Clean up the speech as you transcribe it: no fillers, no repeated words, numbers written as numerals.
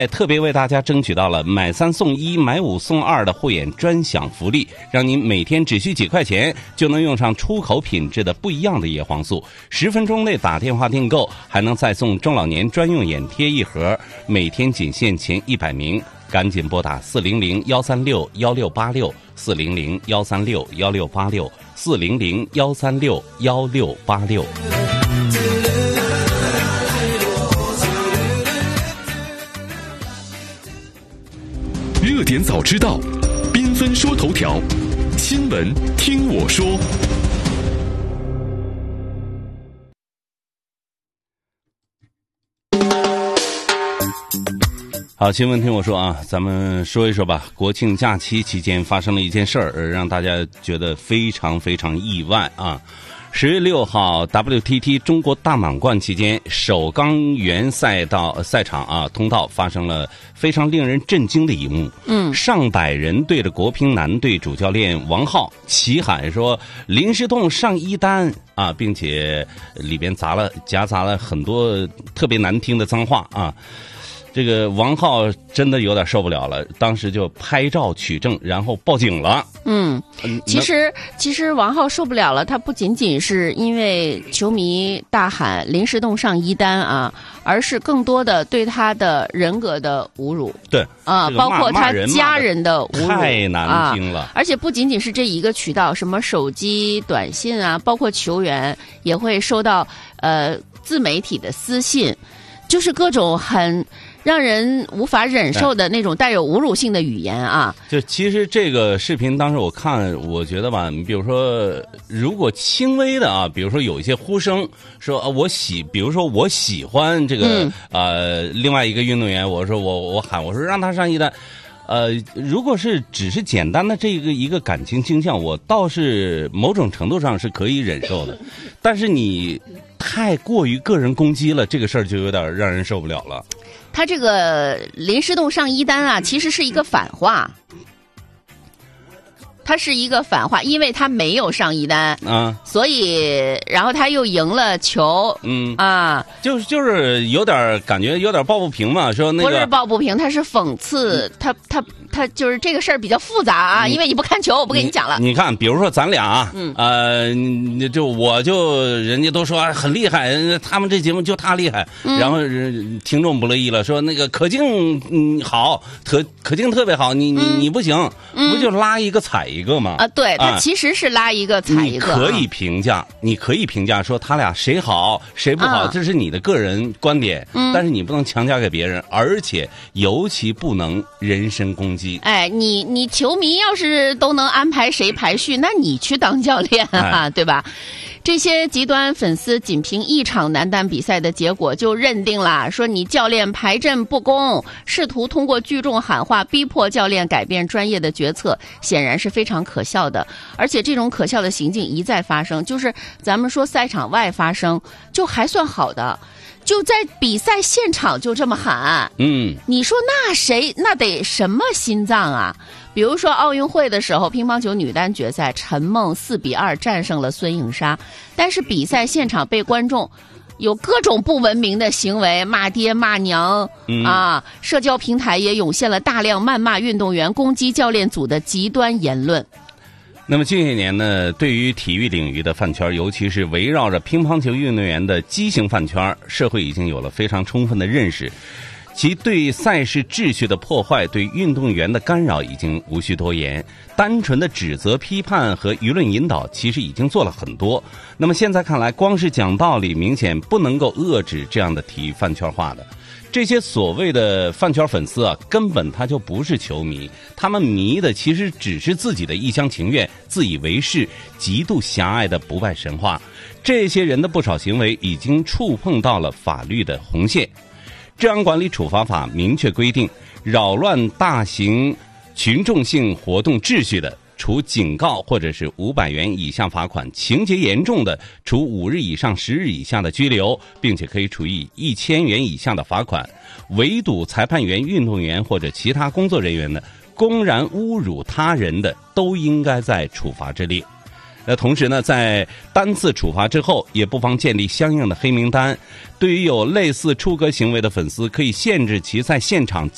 特别为大家争取到了买3送1、买5送2的慧眼专享福利，让您每天只需几块钱就能用上出口品质的不一样的叶黄素。10分钟内打电话订购，还能再送中老年专用眼贴1盒，每天仅限前100名。赶紧拨打400-136-1686 400-136-1686 400-136-1686。 热点早知道，缤纷说头条，新闻听我说。 好，新闻听我说啊，咱们说一说吧。国庆假期期间发生了一件事儿，让大家觉得非常非常意外啊。10月6号 WTT 中国大满贯期间，首钢园赛场啊通道发生了非常令人震惊的一幕。上百人对着国乒男队主教练王皓齐喊说林诗栋上1单啊，并且里边夹杂了很多特别难听的脏话啊。这个王皓真的有点受不了了，当时就拍照取证，然后报警了。 其实王皓受不了了，他不仅仅是因为球迷大喊林诗栋上1单啊，而是更多的对他的人格的侮辱。 对啊，包括他家人的侮辱， 太难听了。 而且不仅仅是这一个渠道，什么手机短信啊，包括球员也会收到自媒体的私信，就是各种很让人无法忍受的那种带有侮辱性的语言啊！ 就其实这个视频当时我看，我觉得吧，你比如说，如果轻微的啊，比如说有一些呼声说比如说我喜欢这个另外一个运动员，我说我喊我说让他上1单。如果是只是简单的一个感情倾向，我倒是某种程度上是可以忍受的，但是你太过于个人攻击了，这个事儿就有点让人受不了了。 他这个林诗栋上1单啊，其实是一个反话。他是一个反话，因为他没有上1单啊，所以然后他又赢了球， 就是有点感觉有点抱不平嘛，说那个不是抱不平，他是讽刺，他就是这个事儿比较复杂啊，因为你不看球，我不跟你讲了。 你看，比如说咱俩人家都说很厉害，他们这节目就他厉害，然后听众不乐意了，说那个可静好，可静特别好，你不行，不就拉一个踩一个吗？啊， 对，他其实是拉一个踩一个。 你可以评价说他俩谁好谁不好，这是你的个人观点，但是你不能强加给别人，而且尤其不能人身攻击。 哎，你球迷要是都能安排谁排序，那你去当教练啊，对吧？这些极端粉丝仅凭一场男单比赛的结果就认定了，说你教练排阵不公，试图通过聚众喊话逼迫教练改变专业的决策，显然是非常可笑的。而且这种可笑的行径一再发生，就是咱们说赛场外发生就还算好的，就在比赛现场就这么喊，你说那得什么心脏啊？比如说奥运会的时候，乒乓球女单决赛，陈梦4-2战胜了孙颖莎，但是比赛现场被观众有各种不文明的行为，骂爹骂娘社交平台也涌现了大量谩骂运动员、攻击教练组的极端言论。 那么近些年呢，对于体育领域的饭圈，尤其是围绕着乒乓球运动员的畸形饭圈，社会已经有了非常充分的认识。其对赛事秩序的破坏，对运动员的干扰已经无需多言。单纯的指责、批判和舆论引导，其实已经做了很多。那么现在看来，光是讲道理，明显不能够遏制这样的体育饭圈化的。这些所谓的饭圈粉丝啊，根本他就不是球迷，他们迷的其实只是自己的一厢情愿、自以为是、极度狭隘的不败神话。这些人的不少行为已经触碰到了法律的红线。治安管理处罚法明确规定，扰乱大型群众性活动秩序的，处警告或者是500元以下罚款，情节严重的，处5日以上10日以下的拘留，并且可以处以1000元以下的罚款。围堵裁判员、运动员或者其他工作人员的，公然侮辱他人的，都应该在处罚之列。同时呢，在单次处罚之后，也不妨建立相应的黑名单。对于有类似出格行为的粉丝，可以限制其在现场